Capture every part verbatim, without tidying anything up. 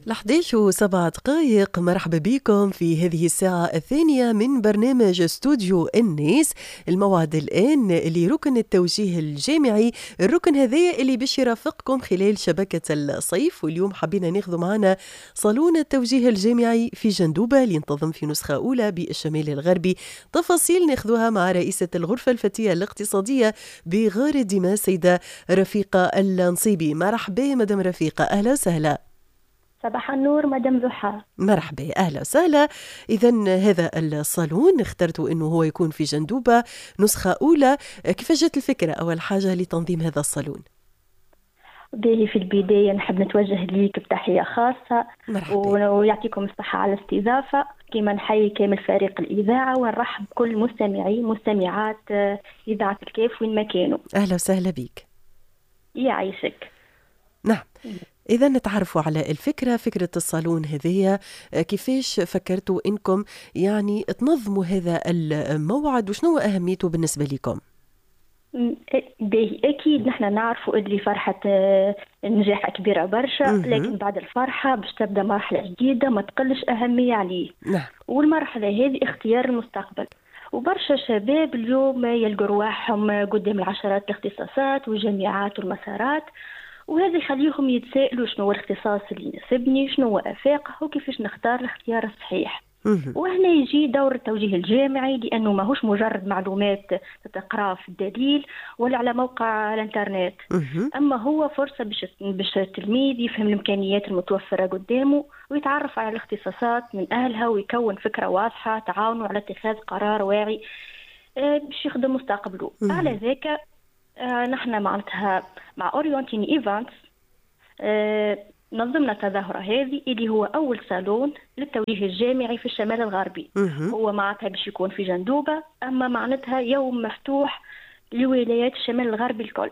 الحديش وسبع دقائق. مرحبا بكم في هذه الساعة الثانية من برنامج استوديو الناس. الموعد الآن لركن التوجيه الجامعي، الركن هذا اللي باش يرافقكم خلال شبكة الصيف. واليوم حبينا ناخذ معنا صالون التوجيه الجامعي في جندوبة اللي ينتظم في نسخة أولى بالشمال الغربي. تفاصيل ناخذوها مع رئيسة الغرفة الفتية الاقتصادية بغار دماء سيدة رفيقة النصيبي. مرحبا مدام رفيقة، أهلا وسهلا. صباح النور مدام ضحى. مرحبا، أهلا وسهلا. إذن هذا الصالون اخترتوا أنه هو يكون في جندوبة نسخة أولى. كيف جت الفكرة أول حاجة لتنظيم هذا الصالون؟ باهي، في البداية نحب نتوجه ليك بتحية خاصة. مرحبا. ويعطيكم الصحة على الاستضافة، كما نحيي كامل فريق الإذاعة ونرحب بكل مستمعي مستمعات إذاعة الكيف وين ما كانوا. أهلا وسهلا بك. يعيشك. نعم، إذا نتعرفوا على الفكرة، فكرة الصالون هذه، كيفاش فكرتوا إنكم يعني تنظموا هذا الموعد وشنو أهميته بالنسبة لكم؟ باهي، أكيد نحن نعرفوا اللي فرحة نجاح كبيرة برشا، لكن بعد الفرحة باش تبدأ مرحلة جديدة ما تقلش أهمية عليه. نعم. والمرحلة هذه اختيار المستقبل، وبرشا شباب اليوم يلقوا رواحهم قدام العشرات الاختصاصات والجامعات والمسارات، وهذا يخليهم يتسائلوا شنو هو الاختصاص اللي يناسبني، شنو هو أفاقه، وكيفاش نختار الاختيار الصحيح. وهنا يجي دور التوجيه الجامعي، لأنه ماهوش مجرد معلومات تتقرأ في الدليل ولا على موقع الانترنت، أما هو فرصة باش التلميذ يفهم الإمكانيات المتوفرة قدامه ويتعرف على الاختصاصات من أهلها ويكون فكرة واضحة تعاونه على اتخاذ قرار واعي باش يخدم مستقبله. على ذاك نحن معناتها مع أورينتين إيفانتس نظمنا التظاهرة هذه اللي هو أول صالون للتوجيه الجامعي في الشمال الغربي. هو معناتها باش يكون في جندوبة، أما معناتها يوم مفتوح لولايات الشمال الغربي الكل.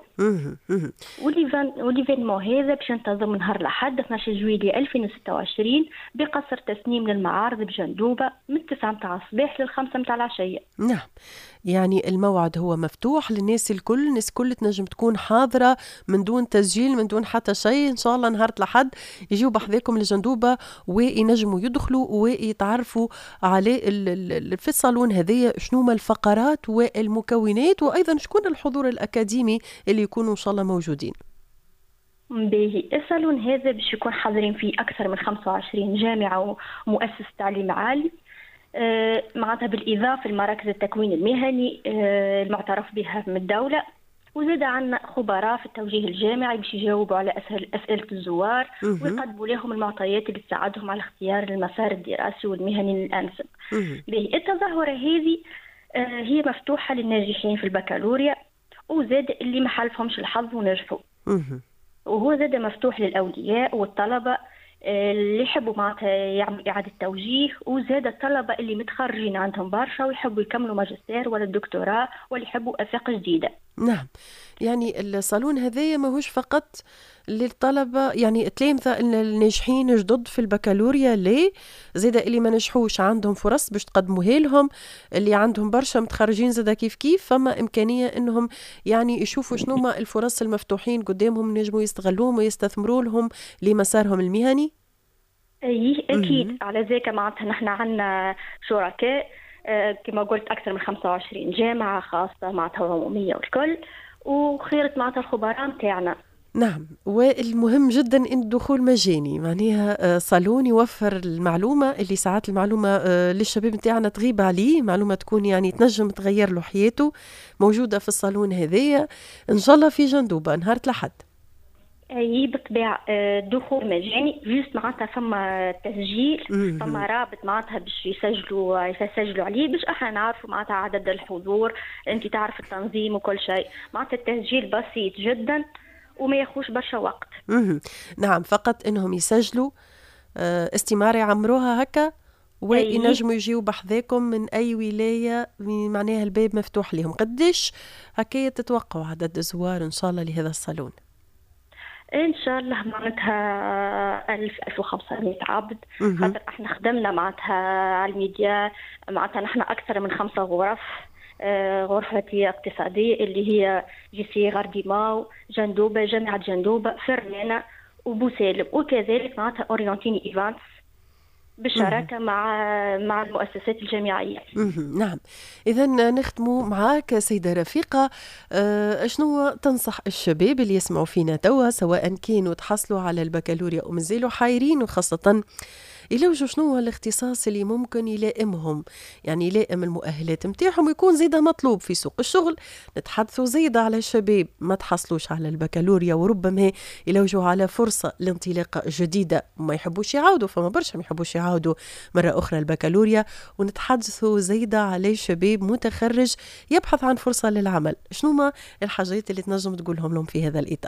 والإيفينمون هذا باش ينتظم من نهار الأحد اثني عشر جويلية ألفين وستة وعشرين بقصر تسنيم للمعارض بجندوبة من تسعة متاع الصباح للخمسة متاع العشية. نعم، يعني الموعد هو مفتوح للناس الكل، الناس الكل تنجم تكون حاضرة من دون تسجيل من دون حتى شيء. إن شاء الله نهار الأحد يجيوا بحذاكم لجندوبة وينجموا يدخلوا ويتعرفوا على في الصالون هذه شنو ما الفقرات والمكونات، وأيضا شكون الحضور الأكاديمي اللي يكونوا إن شاء الله موجودين. باهي، الصالون هذا باش يكون حاضرين فيه أكثر من خمسة وعشرين جامعة ومؤسسة تعليم عالي، آه معناتها بالإضافة لمراكز التكوين المهني آه المعترف بها من الدولة، وزاد عنا خبراء في التوجيه الجامعي باش يجاوبوا على أسئلة أسئلة الزوار ويقدموا لهم المعطيات اللي تساعدهم على اختيار المسار الدراسي والمهني الأنسب. باهي، التظاهرة هذه آه هي مفتوحة للناجحين في البكالوريا وزاد اللي ما حالفهمش الحظ ونجحوا، وهو زاد مفتوح للأولياء والطلبة اللي يحبوا معناتها يعملوا إعادة توجيه، وزاد الطلبة اللي متخرجين عندهم برشا ويحبوا يكملوا ماجستير ولا الدكتوراه ولا يحبوا آفاق جديدة. نعم، يعني الصالون هذايا ماهوش فقط للطلبة، يعني التلامذة الناجحين جدد في البكالوريا، ليه زيدا اللي ما نجحوش عندهم فرص باش تقدموها لهم، اللي عندهم برشا متخرجين زيدا كيف كيف فما إمكانية إنهم يعني يشوفوا شنو ما الفرص المفتوحين قدامهم نجموا يستغلوهم ويستثمروا لهم لمسارهم المهني. أي أكيد. م- على ذاك معناتها نحن عنا شركاء آه كما قلت أكثر من خمسة وعشرين جامعة خاصة معناتها عمومية والكل، وخيرة معناتها الخبراء متاعنا. نعم، والمهم جدا ان الدخول مجاني، معناها صالون يوفر المعلومة اللي ساعات المعلومة للشباب متاعنا تغيب عليه، معلومة تكون يعني تنجم تغير له حياته، موجودة في الصالون هذايا ان شاء الله في جندوبة نهار الأحد. اي بالطبيعه الدخول مجاني، جوست معناتها فما تسجيل، فما رابط معناتها باش يسجلوا يسجلوا عليه باش احنا نعرفوا معناتها عدد الحضور، انت تعرف التنظيم وكل شيء. معناتها التسجيل بسيط جدا وما ياخوش برشا وقت. نعم، فقط انهم يسجلوا استمارة يعمروها هكا وينجموا يجيوا بحذاكم من اي ولاية، معناها الباب مفتوح لهم. قديش هكاية تتوقعوا عدد الزوار ان شاء الله لهذا الصالون؟ ان شاء الله معناتها ألف ألف وخمسمائة عبد، خاطر احنا خدمنا معناتها على الميديا، معناتها نحن اكثر من خمسة غرف، غرفة اقتصادية اللي هي جي سي غارديماو، جندوبة، جامعة جندوبة، فرنانة، وبوسالم، وكذلك معناتها اورينتيني ايفانتس بالشراكه مع مع المؤسسات الجامعيه. نعم، اذا نختموا معاك سيده رفيقه، أه شنو تنصح الشباب اللي يسمعوا فينا توا، سواء كانوا تحصلوا على البكالوريا او مازالوا حايرين، وخاصه يلوجوا شنو هو الاختصاص اللي ممكن يلائمهم، يعني يلائم المؤهلات متاعهم ويكون زيدا مطلوب في سوق الشغل. نتحدثوا زيدا على الشباب ما تحصلوش على البكالوريا وربما يلوجوا على فرصة لانطلاقة جديدة، ما يحبوش يعاودوا، فما برشا ما يحبوش يعاودوا مرة أخرى البكالوريا. ونتحدثوا زيدا على شباب متخرج يبحث عن فرصة للعمل، شنو ما الحاجات اللي تنجم تقولهم لهم في هذا الإطار؟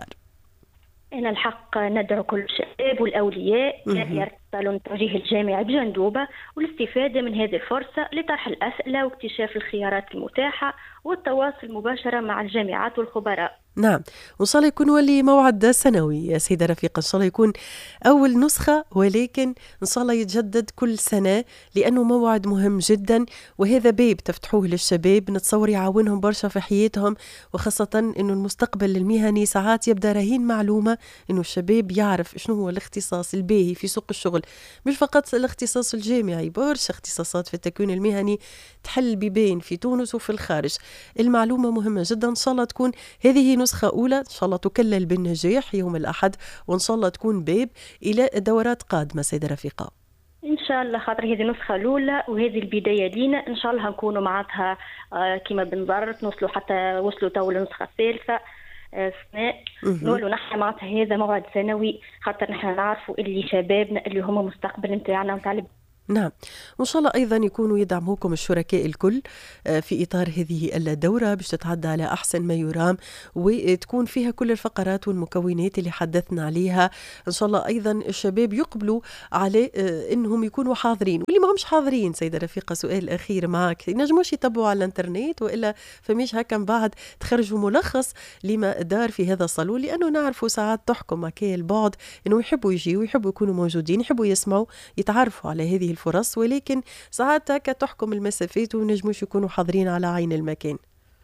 أنا الحق ندعو كل الشباب والأولياء زيارة صالون التوجيه الجامعي بجندوبة والاستفادة من هذه الفرصة لطرح الأسئلة واكتشاف الخيارات المتاحة والتواصل مباشرة مع الجامعات والخبراء. نعم، وإن شاء الله يكون ولي موعد سنوي يا سيدة رفيقة، إن شاء الله يكون أول نسخة، ولكن إن شاء الله يتجدد كل سنة، لأنه موعد مهم جدا، وهذا باب تفتحوه للشباب نتصور يعاونهم برشا في حياتهم، وخاصة أنه المستقبل المهني ساعات يبدأ رهين معلومة أنه الشباب يعرف شنو هو الاختصاص الباهي في سوق الشغل، مش فقط الاختصاص الجامعي، برشا اختصاصات في التكوين المهني تحل بيبان في تونس وفي الخارج. المعلومة مهمة جدا، إن شاء الله تكون هذه نسخة أولى، إن شاء الله تكلل بالنجاح يوم الأحد، وإن شاء الله تكون باب إلى دورات قادمة سيدة رفيقة. إن شاء الله، خاطر هذه النسخة الأولى وهذه البداية لينا، إن شاء الله نكونوا معناتها آه كما بنظرت نوصلوا حتى وصلوا تو للنسخة الثالثة سنة، نقولوا نحن معناتها هذا موعد سنوي، خاطر نحن نعرفوا اللي شبابنا اللي هم مستقبل نتاعنا ونتاع. نعم، وإن شاء الله أيضا يكونوا يدعموكم الشركاء الكل في إطار هذه الدورة باش تتعدى على أحسن ما يرام، وتكون فيها كل الفقرات والمكونات اللي حدثنا عليها. إن شاء الله أيضا الشباب يقبلوا على أنهم يكونوا حاضرين، واللي ما همش حاضرين سيدة رفيقة سؤال أخير معك، ينجموش يتبعوا على الانترنت، وإلا فماش هكا من بعد تخرجوا ملخص لما دار في هذا الصالون، لأنه نعرفوا ساعات تحكم مكان البعد أنه يحبوا يجيوا، يحبوا يكونوا موجودين، يحبوا يسمعوا، يتعرفوا على هذه الفرص، ولكن ساعات هكا تحكم المسافات ونجموش يكونوا حاضرين على عين المكان.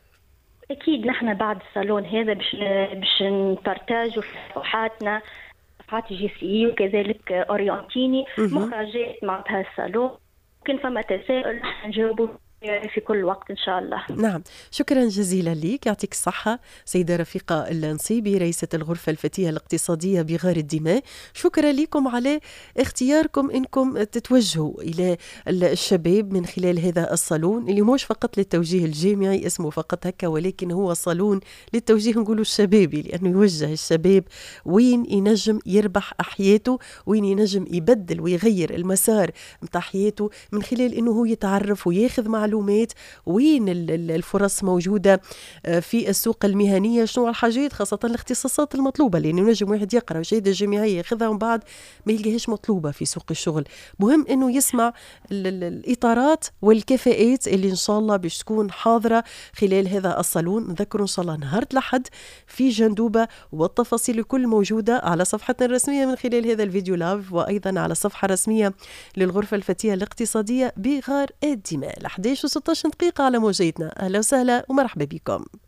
أكيد نحن بعد الصالون هذا باش باش نبارتاجوا في صفحاتنا، صفحات جي سي وكذلك أورينتيني مخرجات مع الصالون، ممكن فما تساؤل نحن نجاوبوا في كل وقت إن شاء الله. نعم، شكرا جزيلا لك، يعطيك الصحة سيدة رفيقة النصيبي رئيسة الغرفة الفتية الاقتصادية بغار الدماء. شكرا لكم على اختياركم إنكم تتوجهوا إلى الشباب من خلال هذا الصالون اللي مش فقط للتوجيه الجامعي اسمه فقط هكا، ولكن هو صالون للتوجيه نقولوا الشبابي، لأنه يوجه الشباب وين ينجم يربح حياته، وين ينجم يبدل ويغير المسار متاع حياته من خلال إنه هو يتعرف وياخذ معلومات وين الفرص موجودة في السوق المهنية، شنو الحاجات خاصة الاختصاصات المطلوبة، لأنه نجم واحد يقرأ شهادة جامعية ياخذها ومن بعد ما يلقاهاش مطلوبة في سوق الشغل. مهم أنه يسمع الإطارات والكفاءات اللي إن شاء الله باش تكون حاضرة خلال هذا الصالون. نذكروا إن شاء الله نهار الأحد في جندوبة، والتفاصيل الكل موجودة على صفحتنا الرسمية من خلال هذا الفيديو لايف، وأيضا على صفحة رسمية للغرفة الفتية الاقتصادية بغار الدماء. الأحد عشر وستة عشر دقيقة على موجتنا. أهلا وسهلا ومرحبا بكم.